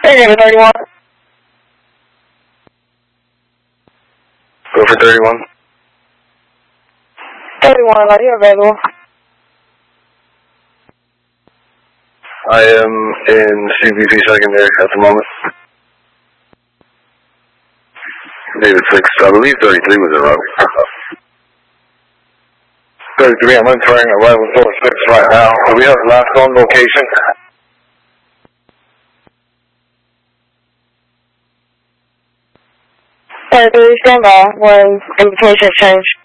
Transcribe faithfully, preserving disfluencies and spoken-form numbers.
Hey, thirty-one. Go for thirty-one. thirty-one, are you available? I am in C B P secondary at the moment. David six, I believe thirty-three was a route. thirty-three, I'm entering eleven four six right now. Do we have the last known location? thirty-three, stand by when invitation changed.